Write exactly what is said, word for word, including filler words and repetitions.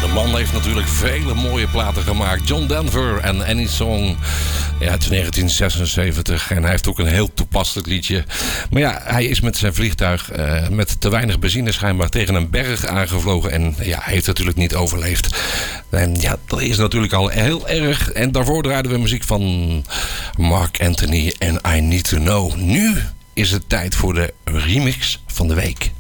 man heeft natuurlijk vele mooie platen gemaakt. John Denver en Any Song. Ja, het is negentien zesenzeventig en hij heeft ook een heel toepasselijk liedje. Maar ja, hij is met zijn vliegtuig uh, met te weinig benzine schijnbaar tegen een berg aangevlogen. En ja, hij heeft natuurlijk niet overleefd. En ja, dat is natuurlijk al heel erg. En daarvoor draaiden we muziek van Mark Anthony en I Need To Know. Nu is het tijd voor de remix van de week.